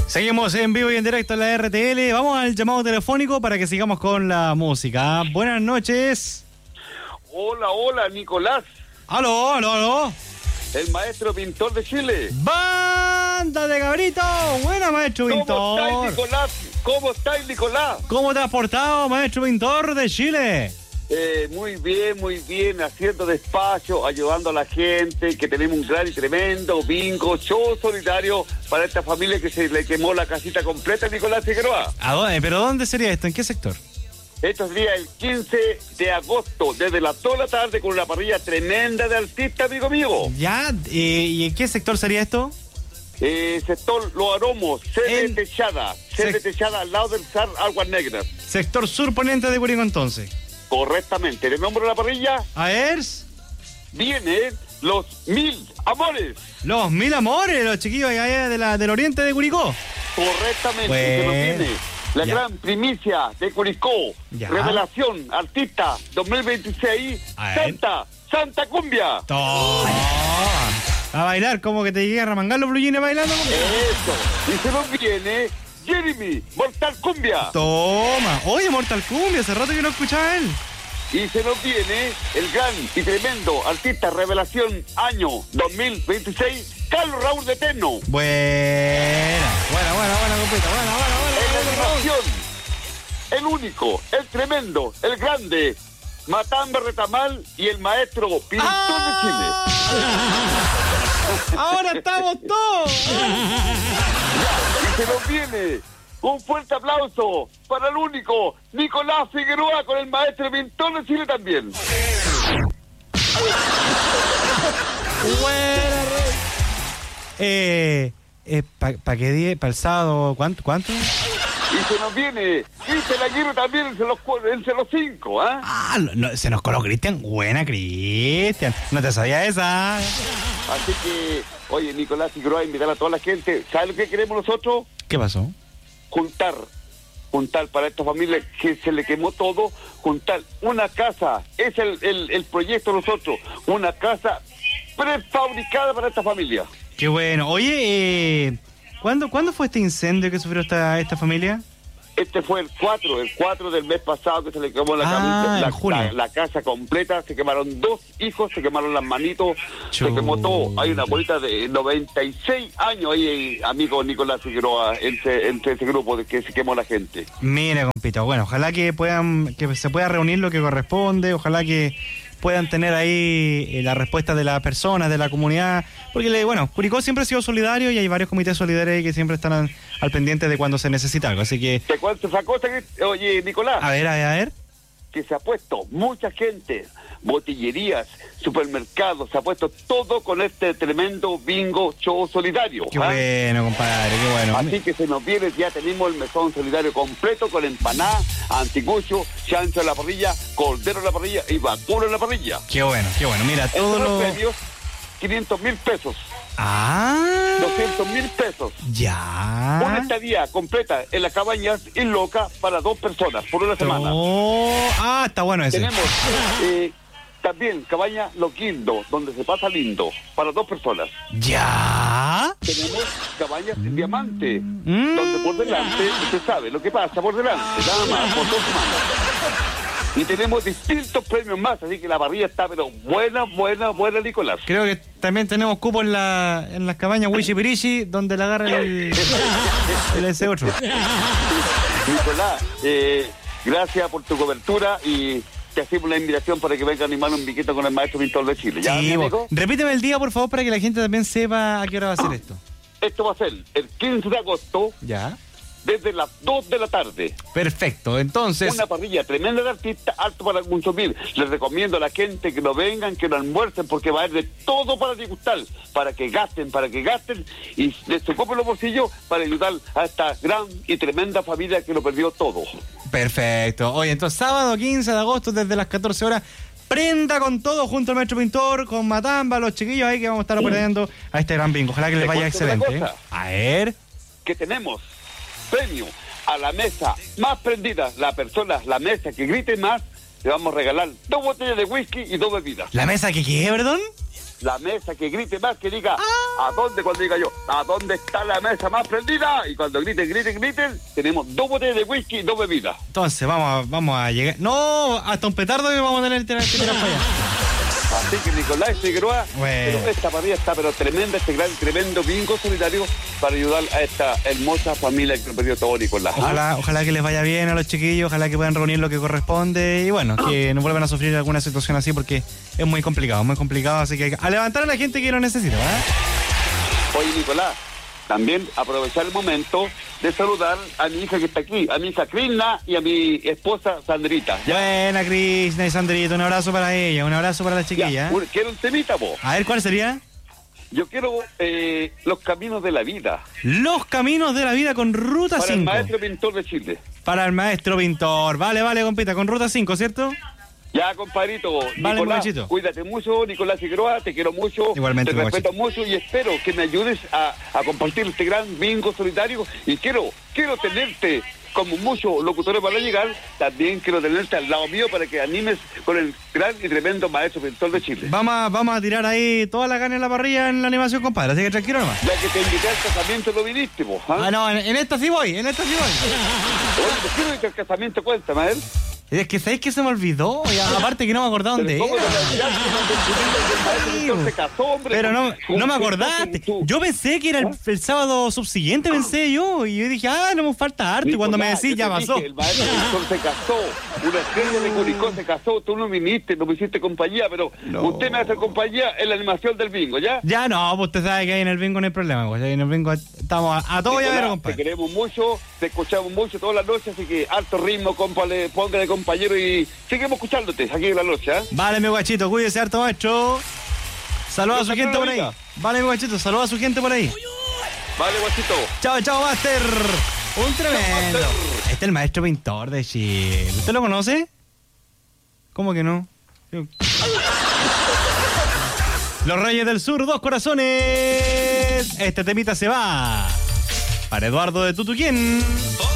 Seguimos en vivo y en directo en la RTL. Vamos al llamado telefónico para que sigamos con la música. Buenas noches. Hola, Nicolás. Aló. El maestro pintor de Chile. ¡Banda de cabrito! Buena, maestro pintor. ¿Cómo estáis, Nicolás? ¿Cómo te has portado, maestro pintor de Chile? Muy bien, haciendo despacho, ayudando a la gente, que tenemos un gran y tremendo bingo, show solidario para esta familia que se le quemó la casita completa, Nicolás Figueroa. ¿A dónde? ¿Pero dónde sería esto? ¿En qué sector? Esto sería el 15 de agosto, desde las 2 de la tarde, con una parrilla tremenda de artistas, amigo mío. Ya, ¿y en qué sector sería esto? Sector Los Aromos, sede Techada, al lado del SAR Aguas Negras. Sector sur poniente de Curicó, entonces. Correctamente. ¿Le nombro la parrilla? A ver. Viene los 1000 amores. Los 1000 amores, los chiquillos allá del oriente de Curicó. Correctamente. Bueno. Se nos viene la gran primicia de Curicó. Ya. Revelación artista 2026. Santa Cumbia. Toma. A bailar, como que te llegue a remangar los blue bailando. Eso. Y se nos viene Jeremy, Mortal Cumbia. Toma. Oye, Mortal Cumbia, hace rato que no escuchaba él. Y se nos viene el gran y tremendo artista revelación año 2026, Carlos Raúl de Teno. Buena, compita. Buena. En la animación, el único, el tremendo, el grande, Matamba Retamal y el maestro pintor de Chile. Ahora estamos todos. Y se nos viene un fuerte aplauso para el único Nicolás Figueroa con el maestro pintor de Chile también. ¿Para qué día? ¿Para el sábado? ¿Cuánto? Y se nos viene Cristian Aguirre también en los 5, ¿ah? Se nos coló Cristian. Buena, Cristian. No te sabía esa. Así que, oye, Nicolás Figueroa, invitar a toda la gente. ¿Sabes lo que queremos nosotros? ¿Qué pasó? Juntar para esta familia que se le quemó todo, juntar una casa. Es el proyecto de nosotros. Una casa prefabricada para esta familia. Qué bueno. Oye, ¿cuándo fue este incendio que sufrió esta familia? Este fue el 4 del mes pasado, que se le quemó la casa completa. Se quemaron 2 hijos, se quemaron las manitos, se quemó todo. Hay una bolita de 96 años ahí, amigo Nicolás Figueroa, entre ese grupo de que se quemó la gente. Mira, compita, bueno, ojalá que se pueda reunir lo que corresponde, ojalá que puedan tener ahí la respuesta de las personas, de la comunidad, porque Curicó siempre ha sido solidario y hay varios comités solidarios ahí que siempre están al pendiente de cuando se necesita algo, así que... ¿Te cuento esa cosa, oye, Nicolás? A ver. Que se ha puesto mucha gente, botillerías, supermercados, se ha puesto todo con este tremendo bingo show solidario. Qué bueno, compadre, qué bueno. Así que se nos viene, ya tenemos el mesón solidario completo con empanada, anticucho, chancho en la parrilla, cordero en la parrilla y vacuno en la parrilla. Qué bueno, mira, todos los premios, 500,000 pesos. 200,000 pesos. Ya. Una estadía completa en las cabañas y loca para 2 personas por una semana. Está bueno ese. Tenemos también cabaña Loquindo, donde se pasa lindo, para 2 personas. Ya. Tenemos cabañas en Diamante, donde por delante, usted sabe lo que pasa por delante, nada más, por 2 semanas. Y tenemos distintos premios más, así que la parrilla está, pero buena, Nicolás. Creo que también tenemos cupo en las cabañas Wichipirichi, donde la agarra el S8. Nicolás, gracias por tu cobertura y te hacemos la invitación para que venga a animar un biquito con el maestro pintor de Chile. ¿Ya, sí, amigo? Repíteme el día, por favor, para que la gente también sepa a qué hora va a ser esto. Esto va a ser el 15 de agosto. Ya. Desde las 2 de la tarde. Perfecto, entonces... Una parrilla tremenda de artistas, alto para consumir. Les recomiendo a la gente que no vengan, que no almuercen, porque va a haber de todo para degustar, para que gasten y les ocupen los bolsillos para ayudar a esta gran y tremenda familia que lo perdió todo. Perfecto. Oye, entonces sábado 15 de agosto desde las 14 horas, prenda con todo junto al maestro pintor, con Matamba, los chiquillos ahí que vamos a estar operando a este gran bingo. Ojalá que les vaya excelente. A ver. Que tenemos premio a la mesa más prendida, la mesa que grite más, le vamos a regalar 2 botellas de whisky y 2 bebidas. ¿La mesa que qué, perdón? la mesa que grite más, que diga, ¿a dónde? Cuando diga yo, ¿a dónde está la mesa más prendida? Y cuando griten, tenemos 2 botellas de whisky y 2 bebidas. Entonces, vamos a llegar. No, hasta un petardo que vamos a tener que tirar para allá. Así que Nicolás Figueroa, bueno. Pero esta parrilla está tremenda, tremendo bingo solidario para ayudar a esta hermosa familia que lo perdió todo, Nicolás. Ojalá que les vaya bien a los chiquillos, ojalá que puedan reunir lo que corresponde y bueno, que no vuelvan a sufrir alguna situación así porque es muy complicado, así que a levantar a la gente que lo necesita, ¿verdad? Oye, Nicolás, también aprovechar el momento de saludar a mi hija que está aquí, a mi hija Krishna y a mi esposa Sandrita. ¿Ya? Buena, Krishna y Sandrita, un abrazo para ella, un abrazo para la chiquilla. ¿Quiero un temita, vos? A ver, ¿cuál sería? Yo quiero Los Caminos de la Vida. Los Caminos de la Vida con Ruta 5. Para el maestro pintor de Chile. Para el maestro pintor. Vale, compita, con Ruta 5, ¿cierto? Ya, compadrito. Vale, Nicolás, muchachito. Cuídate mucho, Nicolás Figueroa, te quiero mucho. Igualmente, te respeto mucho y espero que me ayudes a compartir este gran bingo solitario y quiero tenerte como muchos locutores para llegar, también quiero tenerte al lado mío para que animes con el gran y tremendo maestro pintor de Chile. Vamos a tirar ahí toda la carne en la parrilla en la animación, compadre, así que tranquilo nomás. Ya que te invité al casamiento lo viniste, vos. No, en esta sí voy, Oye, ¿por qué no viste al casamiento? Cuéntame, a ver. Es que ¿sabes qué se me olvidó? Y aparte que no me acordaba dónde era. Pero no me acordaste. Yo pensé que era el sábado subsiguiente, pensé yo. Y yo dije, no me falta harto. Y cuando me decís, ya pasó. El maestro se casó. Una estrella de Curicó se casó. Tú no viniste, no me hiciste compañía. Pero usted me hace compañía en la animación del bingo, ¿ya? Ya no, pues usted sabe que ahí en el bingo no hay problema. Pues ahí en el bingo estamos a todo ya ver, compadre. Te queremos mucho, te escuchamos mucho todas las noches. Así que alto ritmo, compadre, ponga de compañero y seguimos escuchándote aquí en la noche, ¿eh? Vale, mi guachito, cuídese harto, maestro. Saluda a su gente por ahí. Vale, mi guachito, saluda a su gente por ahí. Vale, guachito. Chao, Master. Un tremendo. Este es el maestro pintor de Chile. ¿Usted lo conoce? ¿Cómo que no? Los Reyes del Sur, 2 corazones. Este temita se va para Eduardo de Tutuquén.